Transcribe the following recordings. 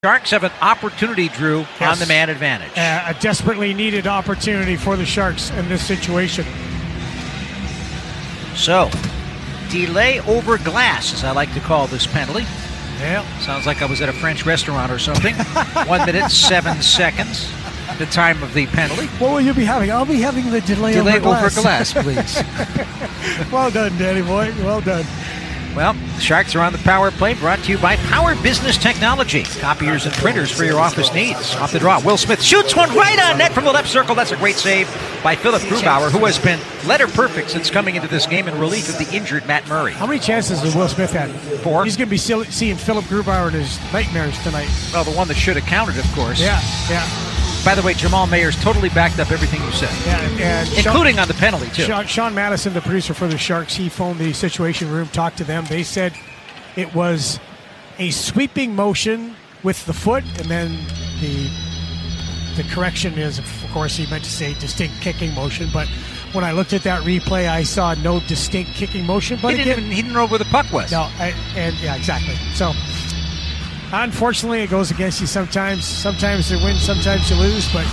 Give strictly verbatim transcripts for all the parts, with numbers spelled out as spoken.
Sharks have an opportunity, Drew, yes. on the man advantage. Uh, a desperately needed opportunity for the Sharks in this situation. So, delay over glass, as I like to call this penalty. Yeah. Sounds like I was at a French restaurant or something. One minute, seven seconds, the time of the penalty. What will you be having? I'll be having the delay, delay over glass. over glass, please. Well done, Danny boy. Well done. Well, the Sharks are on the power play, brought to you by Power Business Technology. Copiers and printers for your office needs. Off the draw, Will Smith shoots one right on net from the left circle. That's a great save by Philip Grubauer, who has been letter perfect since coming into this game in relief of the injured Matt Murray. How many chances has Will Smith had? Four. He's going to be seeing Philip Grubauer in his nightmares tonight. Well, the one that should have counted, of course. Yeah, yeah. By the way, Jamal Mayers totally backed up everything you said. Yeah, and including Sean, on the penalty, too. Sean, Sean Madison, the producer for the Sharks, he phoned the situation room, talked to them. They said it was a sweeping motion with the foot, and then the the correction is, of course, he meant to say distinct kicking motion, but when I looked at that replay, I saw no distinct kicking motion. But he, again, didn't, he didn't know where the puck was. No, I, and yeah, exactly. So, unfortunately, it goes against you sometimes. Sometimes you win, sometimes you lose, but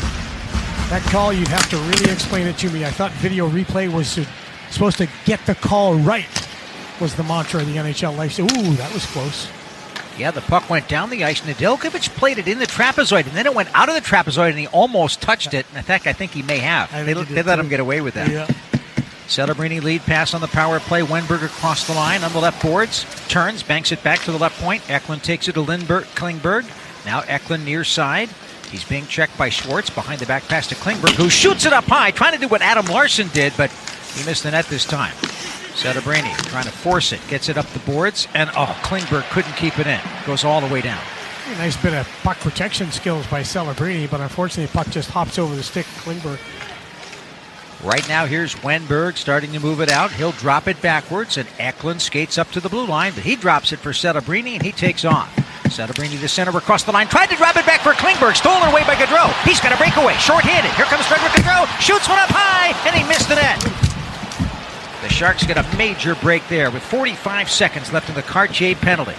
that call, you'd have to really explain it to me. I thought video replay was supposed to get the call right, was the mantra of the N H L life. Ooh, that was close. Yeah, the puck went down the ice. Nedeljkovic played it in the trapezoid, and then it went out of the trapezoid, and he almost touched it. In fact, I think he may have. They, they let him get away with that. Yeah. Celebrini lead pass on the power play. Wenberg across the line on the left boards. Turns, banks it back to the left point. Eklund takes it to Lindbergh, Klingberg. Now Eklund near side. He's being checked by Schwartz. Behind the back pass to Klingberg, who shoots it up high, trying to do what Adam Larson did, but he missed the net this time. Celebrini trying to force it. Gets it up the boards, and oh, Klingberg couldn't keep it in. Goes all the way down. A nice bit of puck protection skills by Celebrini, but unfortunately the puck just hops over the stick of Klingberg. Right now, here's Wenberg starting to move it out. He'll drop it backwards, and Eklund skates up to the blue line, but he drops it for Celebrini, and he takes off. Celebrini to center across the line. Tried to drop it back for Klingberg. Stolen away by Gaudreau. He's got a breakaway. Short-handed. Here comes Frederick Gaudreau. Shoots one up high, and he missed the net. The Sharks get a major break there with forty-five seconds left in the Cartier penalty.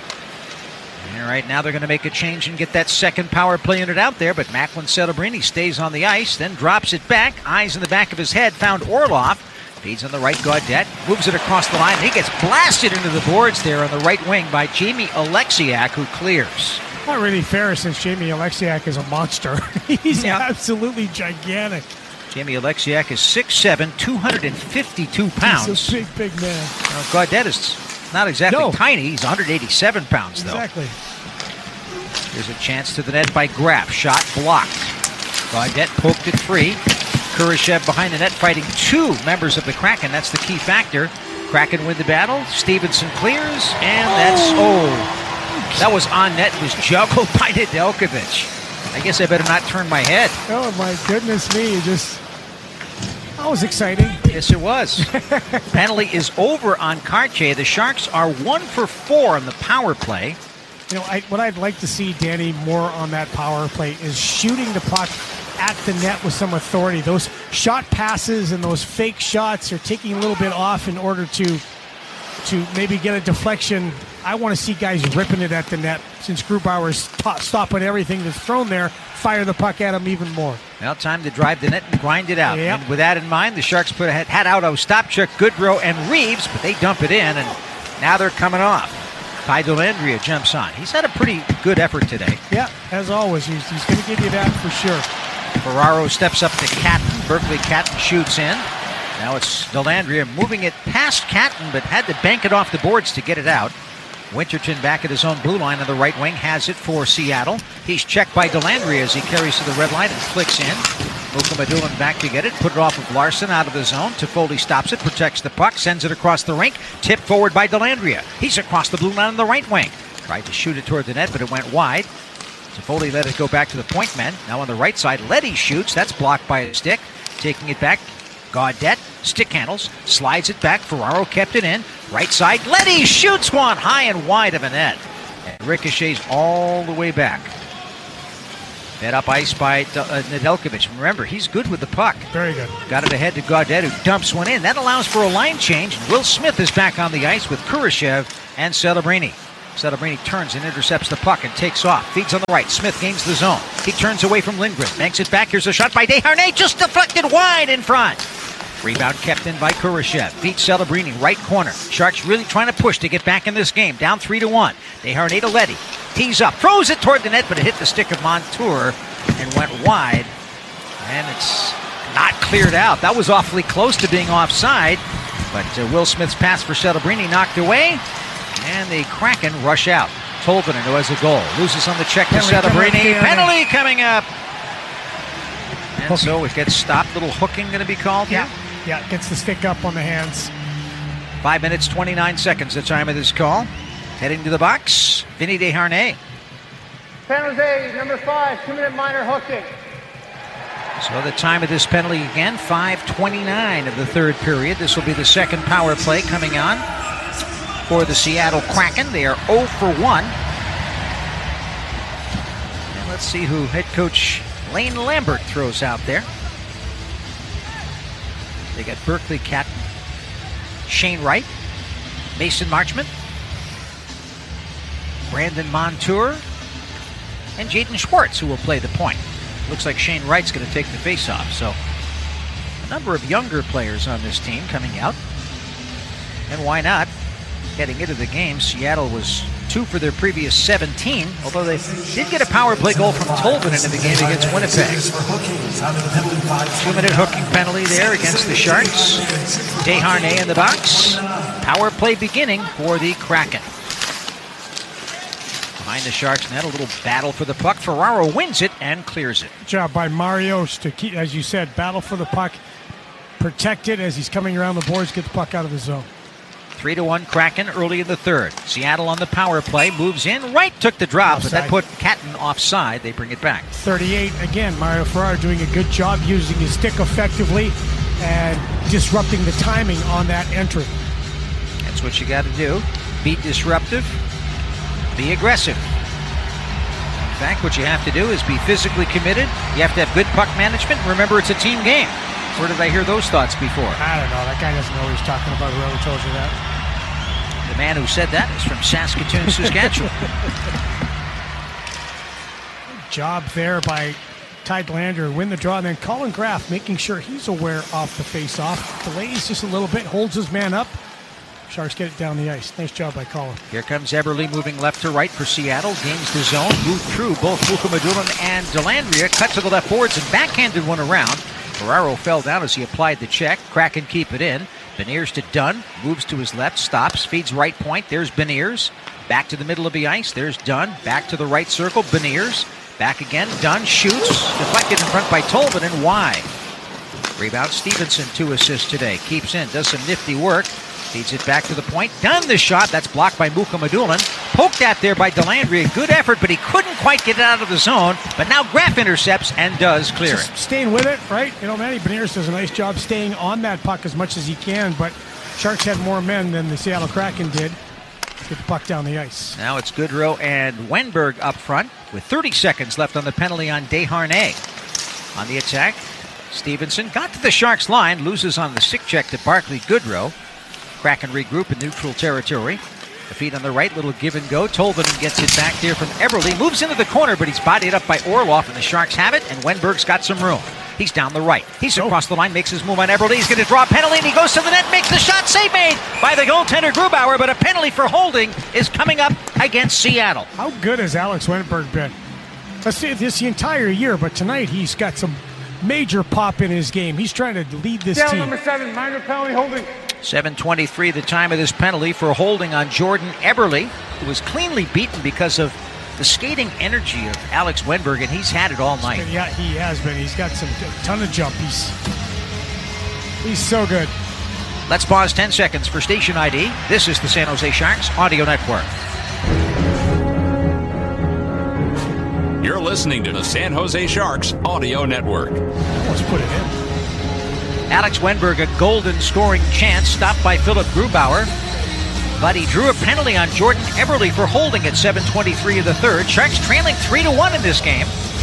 All right, now they're going to make a change and get that second power play unit out there, but Macklin Celebrini stays on the ice, then drops it back. Eyes in the back of his head, found Orlov. Feeds on the right, Gaudette. Moves it across the line, and he gets blasted into the boards there on the right wing by Jamie Alexiak, who clears. Not really fair since Jamie Alexiak is a monster. He's yeah. absolutely gigantic. Jamie Alexiak is six seven, two hundred fifty-two pounds. He's a big, big man. Now, Gaudette is not exactly no. tiny. He's one hundred eighty-seven pounds, though. Exactly. There's a chance to the net by Graff. Shot blocked. Gaudette poked it free. Kurashev behind the net fighting two members of the Kraken. That's the key factor. Kraken win the battle. Stevenson clears, and that's, oh, that was on net. It was juggled by Nedeljkovic. I guess I better not turn my head. Oh, my goodness me. Just, that was exciting. Yes, it was. Penalty is over on Cartier. The Sharks are one for four on the power play. You know, I, what I'd like to see, Danny, more on that power play is shooting the puck at the net with some authority. Those shot passes and those fake shots are taking a little bit off in order to to maybe get a deflection. I want to see guys ripping it at the net. Since Grubauer's t- stopping everything that's thrown there, fire the puck at him even more. Well, time to drive the net and grind it out. Yep. And with that in mind, the Sharks put a hat out of Stopchuk, Goodrow, and Reeves, but they dump it in, and now they're coming off. Ty Dellandrea jumps on. He's had a pretty good effort today. Yeah, as always. He's, he's going to give you that for sure. Ferraro steps up to Catton. Berkeley Catton shoots in. Now it's Dellandrea moving it past Catton, but had to bank it off the boards to get it out. Winterton back at his own blue line on the right wing has it for Seattle. He's checked by Dellandrea as he carries to the red line and flicks in. Mukhamadullin back to get it. Put it off of Larson out of the zone. Toffoli stops it, protects the puck, sends it across the rink. Tipped forward by Dellandrea. He's across the blue line on the right wing. Tried to shoot it toward the net, but it went wide. Toffoli let it go back to the point men. Now on the right side, Leddy shoots. That's blocked by a stick. Taking it back, Gaudette, stick handles, slides it back. Ferraro kept it in. Right side, Leddy shoots one high and wide of a net. And ricochets all the way back. Fed up ice by uh, Nedeljkovic. Remember, he's good with the puck. Very good. Got it ahead to Gaudette, who dumps one in. That allows for a line change. Will Smith is back on the ice with Kurashev and Celebrini. Celebrini turns and intercepts the puck and takes off. Feeds on the right. Smith gains the zone. He turns away from Lindgren. Banks it back. Here's a shot by Desharnais. Just deflected wide in front. Rebound kept in by Kurashev. Beats Celebrini. Right corner. Sharks really trying to push to get back in this game. Down three to one. Desharnais to Leddy. Tees up. Throws it toward the net, but it hit the stick of Montour and went wide. And it's not cleared out. That was awfully close to being offside. But uh, Will Smith's pass for Celebrini knocked away. And the Kraken rush out. Tolvanen, who has a goal, loses on the check to Celebrini. Penalty coming up. And hooking. So it gets stopped. Little hooking going to be called yeah. here? Yeah, gets the stick up on the hands. Five minutes, twenty-nine seconds, the time of this call. Heading to the box, Vinny Desharnais. San Jose, number five, two-minute minor hooking. So the time of this penalty again, five twenty-nine of the third period. This will be the second power play coming on for the Seattle Kraken. They are zero for one. And let's see who head coach Lane Lambert throws out there. They got Berkeley Catton, Shane Wright, Mason Marchment, Brandon Montour, and Jaden Schwartz, who will play the point. Looks like Shane Wright's going to take the face-off. So a number of younger players on this team coming out. And why not? Heading into the game, Seattle was two for their previous seventeen, although they did get a power play goal from Tolvanen in the game against Winnipeg. Two-minute hooking penalty there against the Sharks. Desharnais in the box. Power play beginning for the Kraken. Behind the Sharks net, a little battle for the puck. Ferraro wins it and clears it. Good job by Marios to keep, as you said, battle for the puck. Protect it as he's coming around the boards, get the puck out of the zone. Three to one Kraken early in the third. Seattle on the power play, moves in. Wright took the drop, offside. But that put Catton offside. They bring it back. thirty-eight, again, Mario Ferraro doing a good job using his stick effectively and disrupting the timing on that entry. That's what you got to do. Be disruptive. Be aggressive. In fact, what you have to do is be physically committed. You have to have good puck management. Remember, it's a team game. Where did I hear those thoughts before? I don't know. That guy doesn't know what he's talking about. Whoever told you that. The man who said that is from Saskatoon, Saskatchewan. Good job there by Ty Delander. Win the draw. And then Colin Graff making sure he's aware off the face-off. Delays just a little bit. Holds his man up. Sharks get it down the ice. Nice job by Colin. Here comes Eberle moving left to right for Seattle. Gains the zone. Moved through both Mukhamadullin and Dellandrea. Cut to the left boards and backhanded one around. Ferraro fell down as he applied the check. Kraken keep it in. Beniers to Dunn. Moves to his left. Stops. Feeds right point. There's Beniers. Back to the middle of the ice. There's Dunn. Back to the right circle. Beniers. Back again. Dunn shoots. Deflected in front by Tolvanen. Wide. Rebound Stevenson. Two assists today. Keeps in. Does some nifty work. Feeds it back to the point. Dunn the shot. That's blocked by Mukhamadullin. Poked at there by Dellandrea. Good effort, but he couldn't quite get it out of the zone. But now Graff intercepts and does clear Just it. Staying with it, right? You know, Manny Beniers does a nice job staying on that puck as much as he can, but Sharks had more men than the Seattle Kraken did. Get the puck down the ice. Now it's Goodrow and Wenberg up front with thirty seconds left on the penalty on Desharnais. On the attack, Stevenson got to the Sharks line, loses on the stick check to Barclay Goodrow. Kraken regroup in neutral territory. The feet on the right, little give and go. Tolvanen gets it back there from Eberle. Moves into the corner, but he's bodied up by Orlov, and the Sharks have it, and Wenberg's got some room. He's down the right. He's across the line, makes his move on Eberle. He's going to draw a penalty, and he goes to the net, makes the shot. Save made by the goaltender Grubauer, but a penalty for holding is coming up against Seattle. How good has Alex Wenberg been? Let's see this the entire year, but tonight he's got some major pop in his game. He's trying to lead this Down team. number seven, minor penalty holding. seven twenty-three the time of this penalty for holding on Jordan Eberle, who was cleanly beaten because of the skating energy of Alex Wenberg, and he's had it all night. Yeah, he has been. He's got some a ton of jump. He's, he's so good. Let's pause ten seconds for station I D. This is the San Jose Sharks Audio Network. You're listening to the San Jose Sharks Audio Network. Let's put it in. Alex Wenberg, a golden scoring chance, stopped by Philip Grubauer. But he drew a penalty on Jordan Eberle for holding at seven twenty-three of the third. Sharks trailing three to one in this game.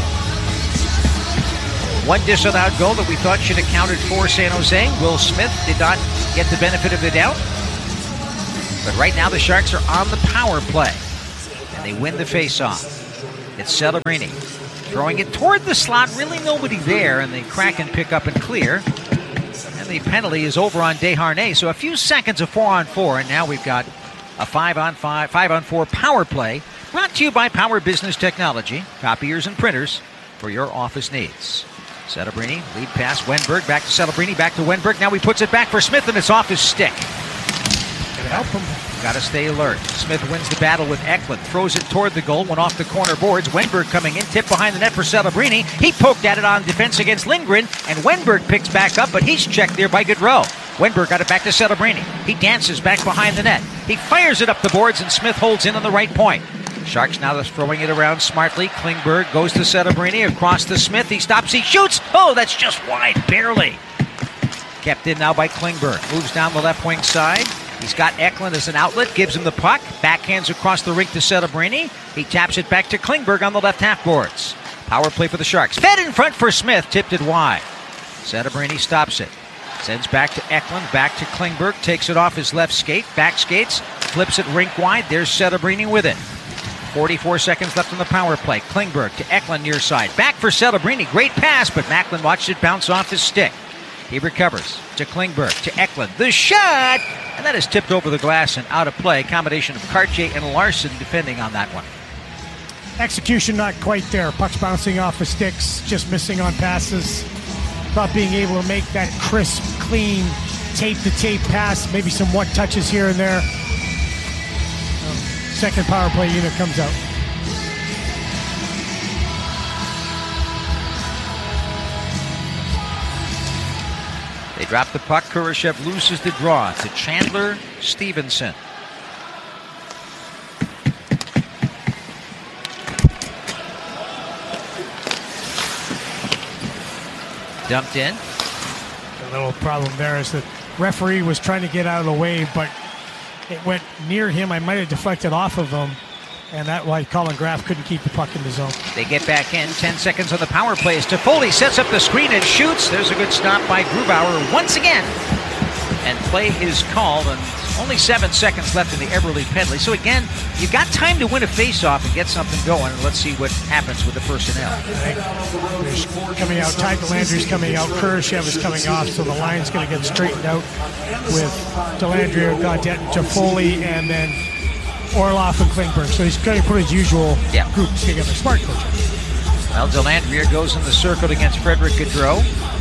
One disallowed goal that we thought should have counted for San Jose. Will Smith did not get the benefit of the doubt. But right now the Sharks are on the power play. They win the face-off. It's Celebrini throwing it toward the slot. Really nobody there, and the Kraken pick up and clear. And the penalty is over on Desharnais. So a few seconds of four on four, and now we've got a five on five, five on four power play. Brought to you by Power Business Technology, copiers and printers for your office needs. Celebrini, lead pass, Wenberg, back to Celebrini, back to Wenberg. Now he puts it back for Smith, and it's off his stick. Gonna help him. Got to stay alert. Smith wins the battle with Eklund, throws it toward the goal, went off the corner boards. Wenberg coming in, tip behind the net for Celebrini. He poked at it on defense against Lindgren, and Wenberg picks back up, but he's checked there by Gaudreau. Wenberg got it back to Celebrini. He dances back behind the net. He fires it up the boards, and Smith holds in on the right point. Sharks now throwing it around smartly. Klingberg goes to Celebrini, across to Smith. He stops, he shoots. Oh, that's just wide, barely. Kept in now by Klingberg. Moves down the left wing side. He's got Eklund as an outlet, gives him the puck. Backhands across the rink to Celebrini. He taps it back to Klingberg on the left half boards. Power play for the Sharks. Fed in front for Smith, tipped it wide. Celebrini stops it. Sends back to Eklund, back to Klingberg. Takes it off his left skate, back skates. Flips it rink wide. There's Celebrini with it. forty-four seconds left on the power play. Klingberg to Eklund near side. Back for Celebrini. Great pass, but Macklin watched it bounce off his stick. He recovers to Klingberg, to Eklund. The shot! And that is tipped over the glass and out of play. Combination of Cartier and Larson defending on that one. Execution not quite there. Puck's bouncing off the sticks, just missing on passes. Not being able to make that crisp, clean, tape-to-tape pass. Maybe some one touches here and there. Um, second power play unit comes out. They drop the puck. Kurashev loses the draw to Chandler Stevenson. Dumped in. The little problem there is that referee was trying to get out of the way, but it went near him. I might have deflected off of him, and that why Colin Graff couldn't keep the puck in the zone. They get back in. Ten seconds on the power play as Toffoli sets up the screen and shoots. There's a good stop by Grubauer once again. And play is called, and only seven seconds left in the Eberle penalty. So again, you've got time to win a face-off and get something going. And let's see what happens with the personnel. Right. There's coming out. Ty Delandry's coming out. Kurashev is coming off. So the line's going to get straightened out with Delandry, Gaudette, Toffoli, and then Orlov and Klingberg. So he's going to put his usual yeah. groups together. Smart coach. Well, Delandry goes in the circle against Frederick Gaudreau.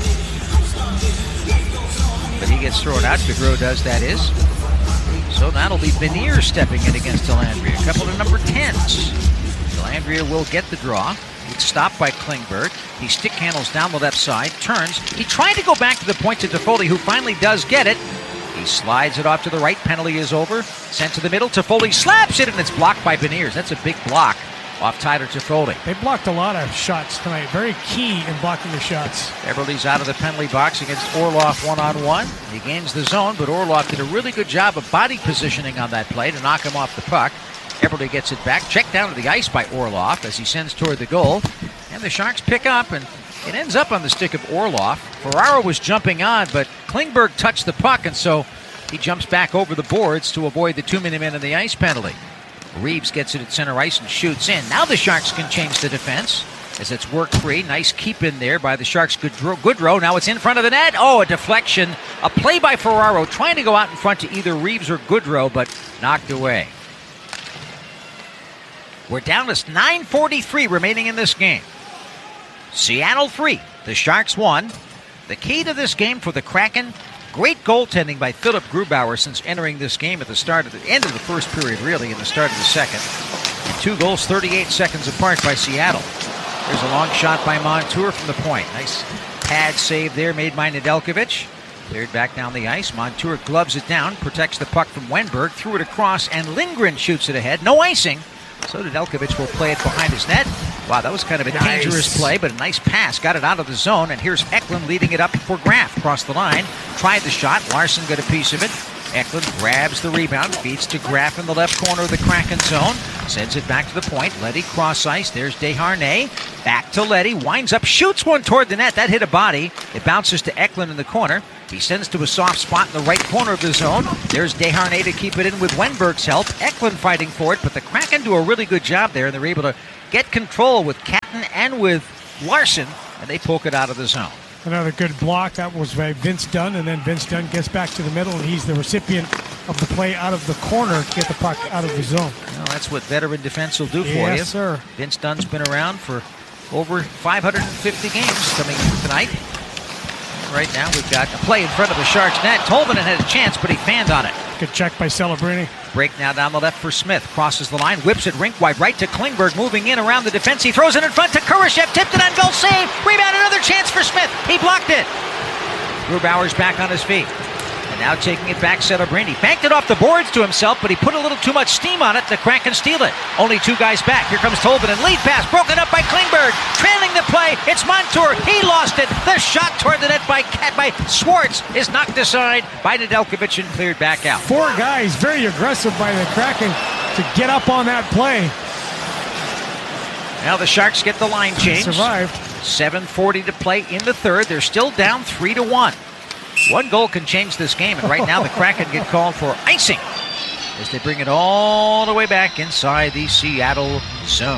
But he gets thrown out. Gaudreau does, that is. So that'll be Benier stepping in against Delandry. A couple of number tens. Delandry will get the draw. It's stopped by Klingberg. He stick handles down the left side, turns. He tried to go back to the point to Toffoli, who finally does get it. He slides it off to the right. Penalty is over. Sent to the middle. Toffoli slaps it, and it's blocked by Beniers. That's a big block off Tyler Toffoli. They blocked a lot of shots tonight. Very key in blocking the shots. Eberle's out of the penalty box against Orlov one-on-one. He gains the zone, but Orlov did a really good job of body positioning on that play to knock him off the puck. Eberle gets it back. Checked down to the ice by Orlov as he sends toward the goal. And the Sharks pick up, and it ends up on the stick of Orlov. Ferraro was jumping on, but Klingberg touched the puck, and so he jumps back over the boards to avoid the two-minute man in the ice penalty. Reeves gets it at center ice and shoots in. Now the Sharks can change the defense as it's worked free. Nice keep in there by the Sharks. Goodrow. Goodrow. Now it's in front of the net. Oh, a deflection. A play by Ferraro trying to go out in front to either Reeves or Goodrow, but knocked away. We're down to nine forty-three remaining in this game. Seattle three. The Sharks one. The key to this game for the Kraken, great goaltending by Philip Grubauer since entering this game at the start of the end of the first period, really, and the start of the second. And two goals thirty-eight seconds apart by Seattle. There's a long shot by Montour from the point. Nice pad save there made by Nedeljkovic. Cleared back down the ice. Montour gloves it down, protects the puck from Wenberg, threw it across, and Lindgren shoots it ahead. No icing. So Nedeljkovic will play it behind his net. Wow, that was kind of a nice. dangerous play, but a nice pass. Got it out of the zone, and here's Eklund leading it up for Graff. Across the line, tried the shot. Larson got a piece of it. Eklund grabs the rebound, feeds to Graff in the left corner of the Kraken zone. Sends it back to the point. Leddy cross ice. There's Desharnais. Back to Leddy. Winds up, shoots one toward the net. That hit a body. It bounces to Eklund in the corner. He sends to a soft spot in the right corner of the zone. There's Desharnais to keep it in with Wenberg's help. Eklund fighting for it, but the Kraken do a really good job there, and they're able to get control with Catton and with Larson, and they poke it out of the zone. Another good block. That was by Vince Dunn, and then Vince Dunn gets back to the middle, and he's the recipient of the play out of the corner to get the puck out of the zone. Well, that's what veteran defense will do for yes, you. Yes, sir. Vince Dunn's been around for over five hundred fifty games coming tonight. Right now we've got a play in front of the Sharks net. Tolvanen had a chance, but he fanned on it. Good check by Celebrini. Break now down the left for Smith. Crosses the line, whips it rink wide right to Klingberg, moving in around the defense. He throws it in front to Kurashev, tipped it on goal, save, rebound, another chance for Smith. He blocked it. Grubauer's back on his feet. And now taking it back, Celebrini. Banked it off the boards to himself, but he put a little too much steam on it. The Kraken steal it. Only two guys back. Here comes Tolvanen. Lead pass broken up by Klingberg. Trailing the play. It's Montour. He lost it. The shot toward the net by by Schwartz is knocked aside by Nedeljkovic and cleared back out. Four guys very aggressive by the Kraken to get up on that play. Now the Sharks get the line change. Survived. seven forty to play in the third. They're still down three to one. One goal can change this game, and right now the Kraken get called for icing as they bring it all the way back inside the Seattle zone.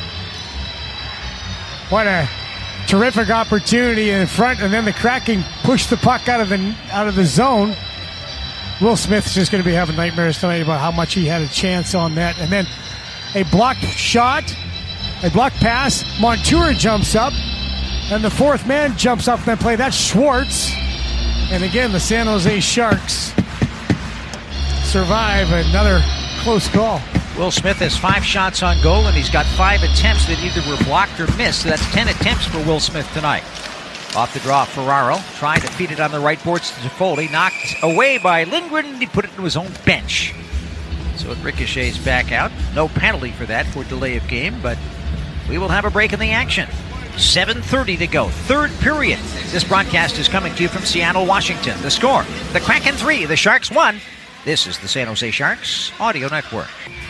What a terrific opportunity in front, and then the Kraken push the puck out of the out of the zone. Will Smith's just going to be having nightmares tonight about how much he had a chance on that. And then a blocked shot, a blocked pass. Montour jumps up, and the fourth man jumps up in that play. That's Schwartz. And again, the San Jose Sharks survive another close call. Will Smith has five shots on goal, and he's got five attempts that either were blocked or missed. So that's ten attempts for Will Smith tonight. Off the draw, Ferraro trying to feed it on the right boards to Toffoli. Knocked away by Lindgren, and he put it into his own bench. So it ricochets back out. No penalty for that for delay of game, but we will have a break in the action. seven thirty to go, third period. This broadcast is coming to you from Seattle, Washington. The score, the Kraken three, the Sharks one. This is the San Jose Sharks Audio Network.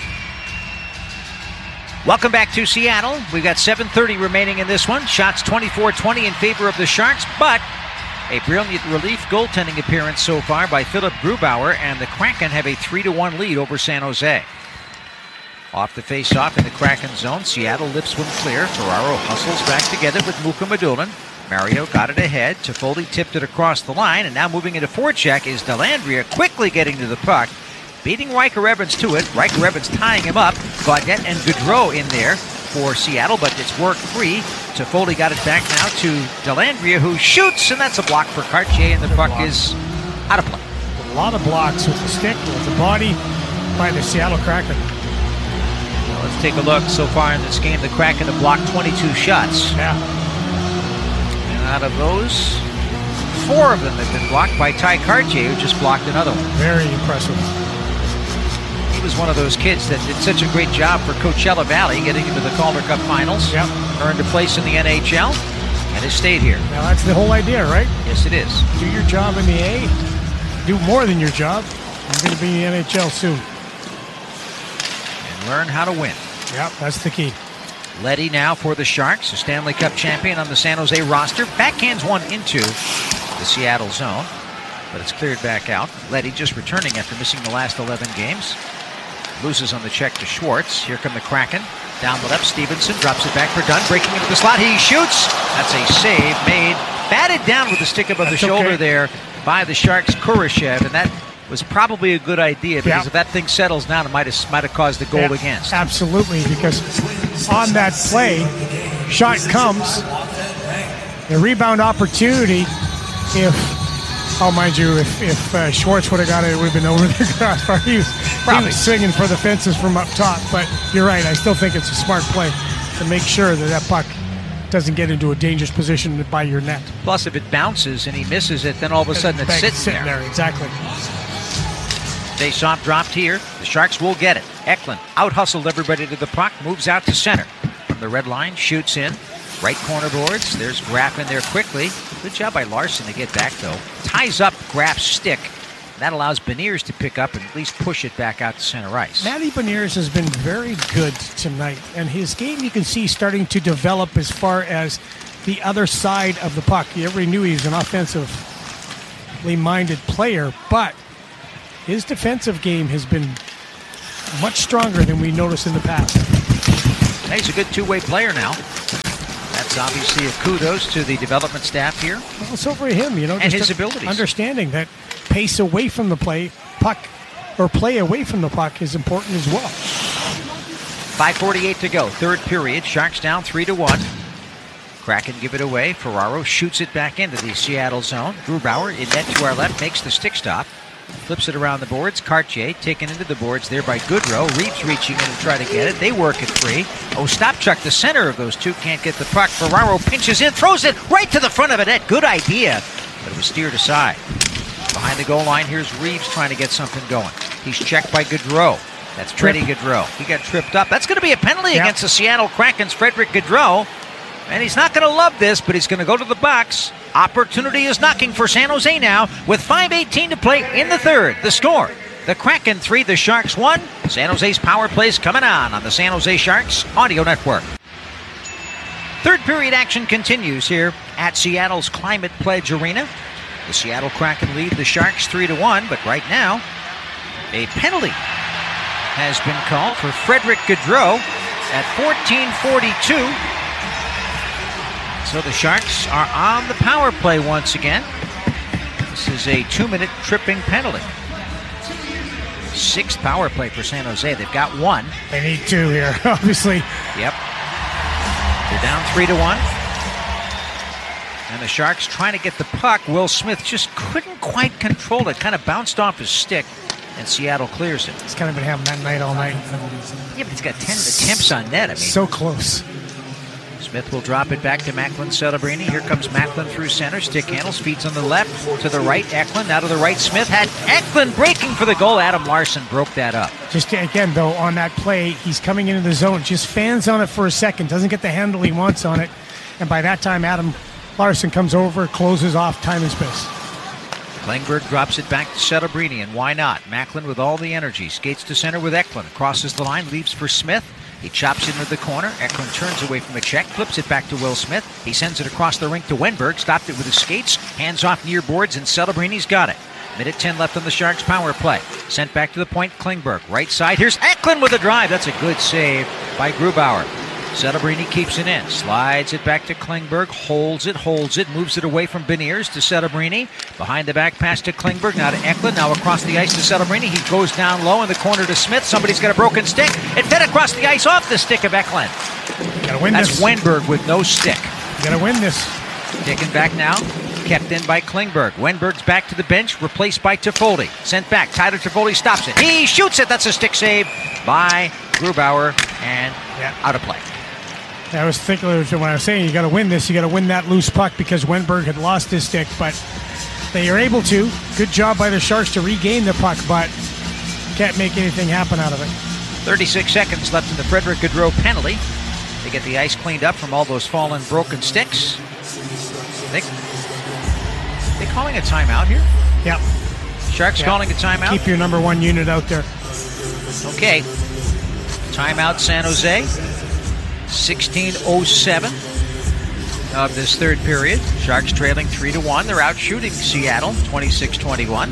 Welcome back to Seattle. We've got seven thirty remaining in this one. Shots twenty-four twenty in favor of the Sharks, but a brilliant relief goaltending appearance so far by Philip Grubauer, and the Kraken have a three to one lead over San Jose. Off the face-off in the Kraken zone, Seattle lifts one clear. Ferraro hustles back together with Mukhamadullin. Mario got it ahead. Toffoli tipped it across the line, and now moving into forecheck is Dellandrea, quickly getting to the puck, beating Riker Evans to it. Riker Evans tying him up. Gaudette and Gaudreau in there for Seattle, but it's work free. Toffoli got it back now to Dellandrea, who shoots, and that's a block for Cartier, and the puck is out of play. A lot of blocks with the stick, with the body by the Seattle Kraken. Well, let's take a look. So far in this game, the Kraken have blocked twenty-two shots. Yeah. And out of those, four of them have been blocked by Ty Cartier, who just blocked another one. Very impressive. He was one of those kids that did such a great job for Coachella Valley, getting into the Calder Cup finals. Yep. Earned a place in the N H L, and has stayed here. Now that's the whole idea, right? Yes, it is. Do your job in the A, do more than your job. You're going to be in the N H L soon. And learn how to win. Yep, that's the key. Leddy now for the Sharks, a Stanley Cup champion on the San Jose roster. Backhands one into the Seattle zone, but it's cleared back out. Leddy just returning after missing the last eleven games. Loses on the check to Schwartz. Here come the Kraken. Down the left, Stevenson drops it back for Dunn, breaking into the slot. He shoots. That's a save made. Batted down with the stick above That's the shoulder okay. there by the Sharks' Kurashev, and that was probably a good idea, because yeah. if that thing settles down, it might have might have caused the goal yeah, against. Absolutely, because on that play, shot comes, a rebound opportunity. If, oh, mind you, if, if uh, Schwartz would have got it, it would have been over the crossbar. He was, he was swinging for the fences from up top, but you're right. I still think it's a smart play to make sure that that puck doesn't get into a dangerous position by your net. Plus, if it bounces and he misses it, then all of a sudden it's sitting, sitting there. there. Exactly. Face-off dropped here. The Sharks will get it. Eklund out-hustled everybody to the puck, moves out to center. From the red line, shoots in. Right corner boards. There's Graff in there quickly. Good job by Larson to get back, though. Ties up Graff's stick. That allows Beniers to pick up and at least push it back out to center ice. Matty Beniers has been very good tonight, and his game you can see starting to develop as far as the other side of the puck. Everybody knew he was an offensive offensively minded player, but his defensive game has been much stronger than we noticed in the past. He's a good two-way player now. That's obviously a kudos to the development staff here. Well, it's over him, you know, and just his abilities. Understanding that pace away from the play, puck, or play away from the puck is important as well. five forty-eight to go, third period. Sharks down three to one. Kraken give it away. Ferraro shoots it back into the Seattle zone. Grubauer in net to our left makes the stick stop. Flips it around the boards. Cartier taken into the boards there by Goodrow. Reeves reaching in to try to get it. They work it free. Ostapchuk, the center of those two, can't get the puck. Ferraro pinches in, throws it right to the front of the net. Good idea, but it was steered aside. Behind the goal line, here's Reeves trying to get something going. He's checked by Goodrow. That's Freddie Goodrow. He got tripped up. That's going to be a penalty yep. against the Seattle Kraken's Frederick Goodrow. And he's not going to love this, but he's going to go to the box. Opportunity is knocking for San Jose now with five eighteen to play in the third. The score, the Kraken three, the Sharks one. San Jose's power plays coming on on the San Jose Sharks Audio Network. Third period action continues here at Seattle's Climate Pledge Arena. The Seattle Kraken lead the Sharks three to one, but right now a penalty has been called for Frederick Goodrow at fourteen forty-two. So the Sharks are on the power play once again. This is a two-minute tripping penalty. Sixth power play for San Jose. They've got one. They need two here, obviously. Yep. They're down three to one. And the Sharks trying to get the puck. Will Smith just couldn't quite control it. Kind of bounced off his stick, and Seattle clears it. He's kind of been having that night all night. Yeah, but he's got ten attempts on net. I mean, so close. Smith will drop it back to Macklin Celebrini. Here comes Macklin through center. Stick handles, feeds on the left. To the right, Eklund. Now to the right, Smith had Eklund breaking for the goal. Adam Larson broke that up. Just again, though, on that play, he's coming into the zone. Just fans on it for a second. Doesn't get the handle he wants on it. And by that time, Adam Larson comes over, closes off, time and space. Klingberg drops it back to Celebrini, and why not? Macklin with all the energy. Skates to center with Eklund. Crosses the line, leaves for Smith. He chops into the corner. Eklund turns away from a check, flips it back to Will Smith. He sends it across the rink to Wenberg. Stopped it with his skates. Hands off near boards, and Celebrini's got it. Minute ten left on the Sharks' power play. Sent back to the point, Klingberg. Right side, here's Eklund with a drive. That's a good save by Grubauer. Celebrini keeps it in. Slides it back to Klingberg. Holds it, holds it. Moves it away from Beniers to Celebrini. Behind the back pass to Klingberg. Now to Eklund. Now across the ice to Celebrini. He goes down low in the corner to Smith. Somebody's got a broken stick. It fed across the ice off the stick of Eklund. Gotta win That's this. Wenberg with no stick. You gotta win this. Taken back now. Kept in by Klingberg. Wenberg's back to the bench. Replaced by Toffoli. Sent back. Tyler Toffoli stops it. He shoots it. That's a stick save by Grubauer. And yeah. out of play. I was thinking when I was saying you got to win this, you got to win that loose puck because Wenberg had lost his stick, but they are able to. Good job by the Sharks to regain the puck, but can't make anything happen out of it. thirty-six seconds left in the Frederick Goodrow penalty. They get the ice cleaned up from all those fallen, broken sticks. They, they calling a timeout here? Yep. Sharks yep. calling a timeout? Keep your number one unit out there. Okay. Timeout, San Jose. sixteen oh seven of this third period. Sharks trailing three to one. They're out shooting Seattle twenty-six twenty-one.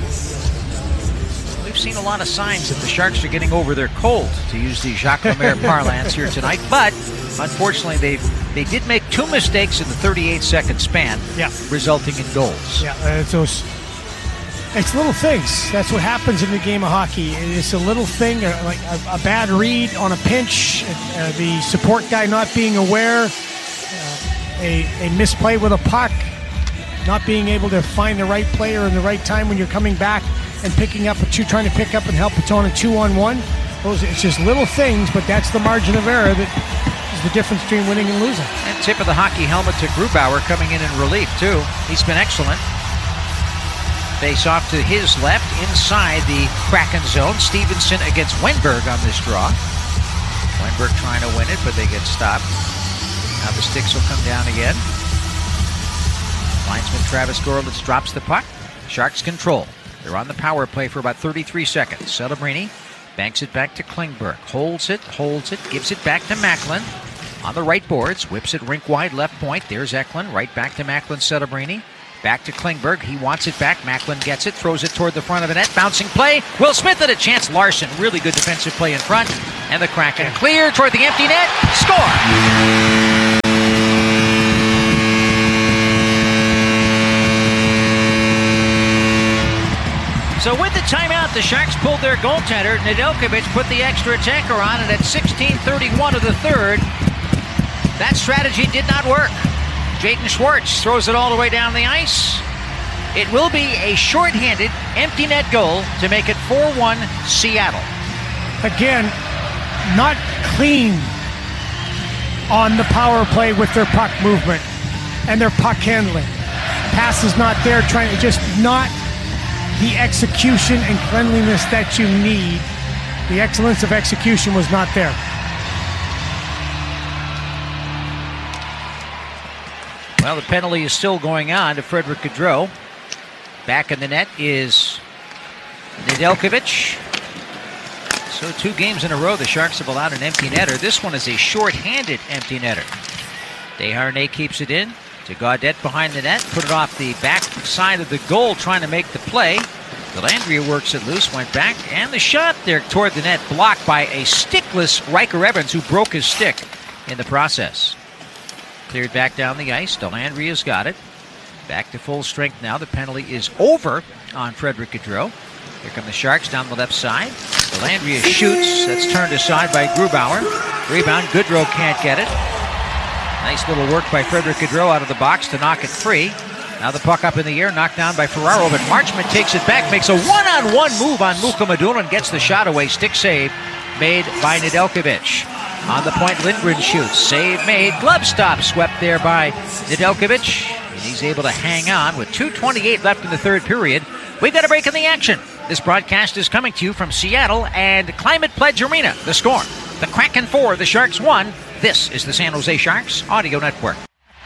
We've seen a lot of signs that the Sharks are getting over their cold, to use the Jacques Lemaire parlance here tonight. But unfortunately, they they did make two mistakes in the thirty-eight second span, yeah. resulting in goals. Yeah, uh, it's those. It's little things. That's what happens in the game of hockey. It's a little thing, uh, like a, a bad read on a pinch, uh, the support guy not being aware, uh, a, a misplay with a puck, not being able to find the right player in the right time when you're coming back and picking up a two, trying to pick up and help it's on a two-on-one. Those, it's just little things, but that's the margin of error that is the difference between winning and losing. And tip of the hockey helmet to Grubauer coming in in relief too. He's been excellent. Face off to his left inside the Kraken zone. Stevenson against Wenberg on this draw. Wenberg trying to win it, but they get stopped. Now the sticks will come down again. Linesman Travis Gorlitz drops the puck. Sharks control. They're on the power play for about thirty-three seconds. Celebrini banks it back to Klingberg. Holds it, holds it, gives it back to Macklin. On the right boards, whips it rink wide left point. There's Eklund, right back to Macklin Celebrini. Back to Klingberg. He wants it back. Macklin gets it, throws it toward the front of the net. Bouncing play. Will Smith at a chance. Larson, really good defensive play in front. And the Kraken clear toward the empty net. Score! So with the timeout, the Sharks pulled their goaltender. Nedeljkovic put the extra attacker on, and at sixteen thirty-one of the third, that strategy did not work. Jaden Schwartz throws it all the way down the ice. It will be a shorthanded, empty net goal to make it four one Seattle. Again, not clean on the power play with their puck movement and their puck handling. Pass is not there, trying to just not the execution and cleanliness that you need. The excellence of execution was not there. Well, the penalty is still going on to Frederick Gaudreau. Back in the net is Nedeljkovic. So two games in a row, the Sharks have allowed an empty netter. This one is a short-handed empty netter. Desharnais keeps it in to Gaudette behind the net. Put it off the back side of the goal, trying to make the play. Dellandrea works it loose, went back, and the shot there toward the net blocked by a stickless Riker Evans, who broke his stick in the process. Cleared back down the ice. Dellandrea's got it. Back to full strength now. The penalty is over on Frederick Gaudreau. Here come the Sharks down the left side. Dellandrea shoots. That's turned aside by Grubauer. Rebound. Gaudreau can't get it. Nice little work by Frederick Gaudreau out of the box to knock it free. Now the puck up in the air, knocked down by Ferraro, but Marchment takes it back, makes a one-on-one move on Mukhamadullin and gets the shot away. Stick save made by Nedeljkovic. On the point, Lindgren shoots. Save made. Glove stop swept there by Nedeljkovic. And he's able to hang on with two twenty-eight left in the third period. We've got a break in the action. This broadcast is coming to you from Seattle and Climate Pledge Arena. The score, the Kraken four, the Sharks one. This is the San Jose Sharks Audio Network.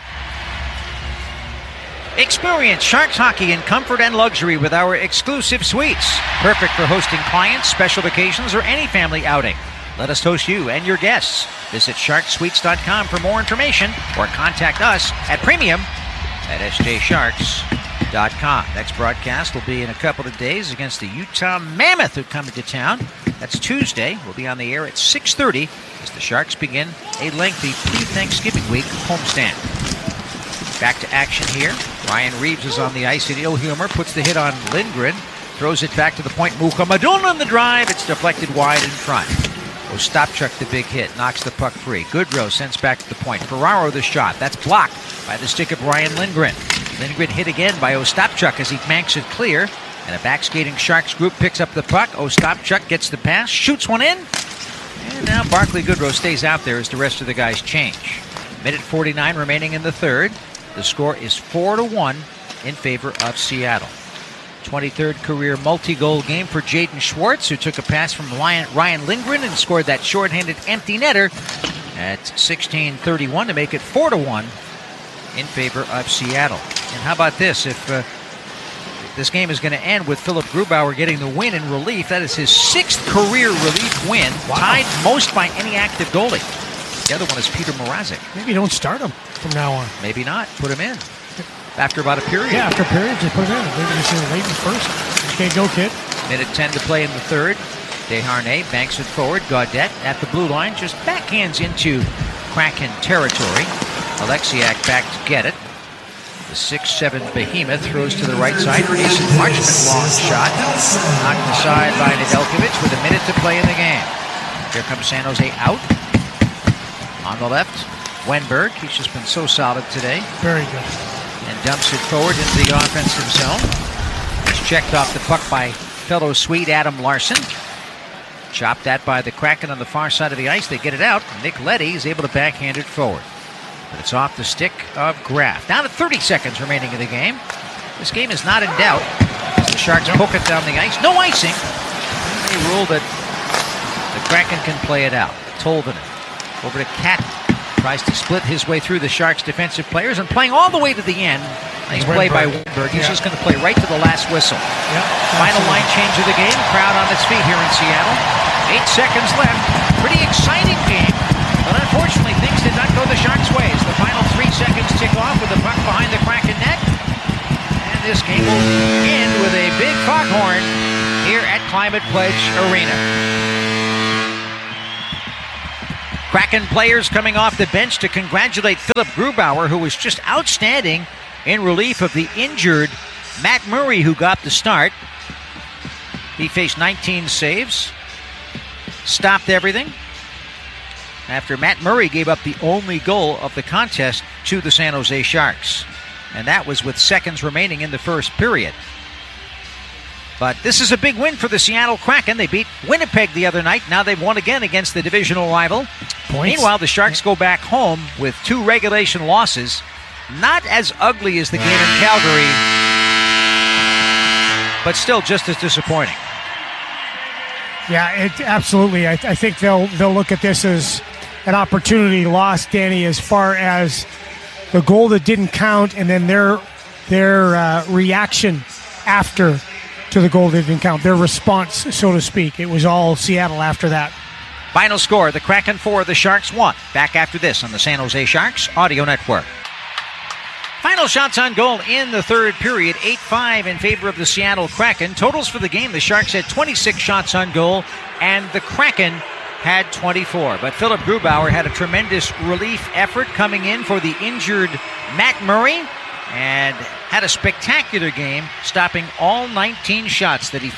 Experience Sharks hockey in comfort and luxury with our exclusive suites. Perfect for hosting clients, special occasions, or any family outing. Let us host you and your guests. Visit shark suites dot com for more information or contact us at premium at s j sharks dot com. Next broadcast will be in a couple of days against the Utah Mammoth, who come into town. That's Tuesday. We'll be on the air at six thirty as the Sharks begin a lengthy pre-Thanksgiving week homestand. Back to action here. Ryan Reeves is on the ice in ill humor, puts the hit on Lindgren, throws it back to the point. Mukhamadullin on the drive. It's deflected wide in front. Ostapchuk the big hit, knocks the puck free. Gaudreau sends back to the point. Ferraro the shot. That's blocked by the stick of Ryan Lindgren. Lindgren hit again by Ostapchuk as he banks it clear. And a backskating Sharks group picks up the puck. Ostapchuk gets the pass, shoots one in. And now Barclay Goodrow stays out there as the rest of the guys change. Minute forty-nine remaining in the third. The score is four to one in favor of Seattle. twenty-third career multi-goal game for Jaden Schwartz, who took a pass from Ryan Lindgren and scored that shorthanded empty netter at sixteen thirty-one to make it four to one in favor of Seattle. And how about this? If, uh, if this game is going to end with Philip Grubauer getting the win in relief, that is his sixth career relief win, wow. Tied most by any active goalie. The other one is Peter Mrazek. Maybe don't start him from now on. Maybe not. Put him in. After about a period. Yeah, after a period, just put him in. Maybe just in late in first. Okay, go, kid. Minute ten to play in the third. Desharnais banks it forward. Gaudette at the blue line just backhands into Kraken territory. Alexiak back to get it. The six seven behemoth throws to the right side. Mason Marchment long shot. Knocked aside by Nedeljkovic with a minute to play in the game. Here comes San Jose out. On the left, Wenberg. He's just been so solid today. Very good. And dumps it forward into the offensive zone. It's checked off the puck by fellow Swede Adam Larson. Chopped that by the Kraken on the far side of the ice. They get it out. Nick Leddy is able to backhand it forward. But it's off the stick of Graf. Down to thirty seconds remaining in the game. This game is not in doubt as the Sharks poke it down the ice. No icing. They rule that the Kraken can play it out. Tolvanen over to Catton. Tries to split his way through the Sharks' defensive players and playing all the way to the end. Nice play by Wenberg. He's yeah. just going to play right to the last whistle. Yep, Final line change of the game. Crowd on its feet here in Seattle. Eight seconds left. Pretty exciting game. But unfortunately, things did not go the Sharks' way as the final three seconds tick off with the puck behind the Kraken net. this game will end with a big foghorn here at Climate Pledge Arena. Kraken players coming off the bench to congratulate Philip Grubauer, who was just outstanding in relief of the injured Matt Murray, who got the start. He faced nineteen saves, stopped everything, after Matt Murray gave up the only goal of the contest to the San Jose Sharks. And that was with seconds remaining in the first period. But this is a big win for the Seattle Kraken. They beat Winnipeg the other night. Now they've won again against the divisional rival. Points. Meanwhile, the Sharks go back home with two regulation losses. Not as ugly as the game in Calgary, but still just as disappointing. Yeah, it, absolutely. I, I think they'll they'll look at this as an opportunity lost, Danny, as far as the goal that didn't count, and then their their uh, reaction after to the goal that didn't count, their response, so to speak. It was all Seattle after that. Final score, the Kraken four, the Sharks one. Back after this on the San Jose Sharks Audio Network. Final shots on goal in the third period, eight five in favor of the Seattle Kraken. Totals for the game, the Sharks had twenty-six shots on goal, and the Kraken had twenty-four. But Philip Grubauer had a tremendous relief effort coming in for the injured Matt Murray, and had a spectacular game, stopping all nineteen shots that he